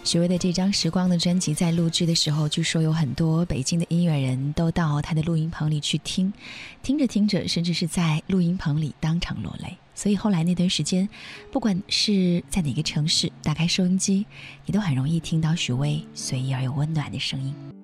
许巍的这张《时光》的专辑在录制的时候，据说有很多北京的音乐人都到他的录音棚里去听，听着听着，甚至是在录音棚里当场落泪。所以后来那段时间，不管是在哪个城市，打开收音机，你都很容易听到许巍随意而又温暖的声音。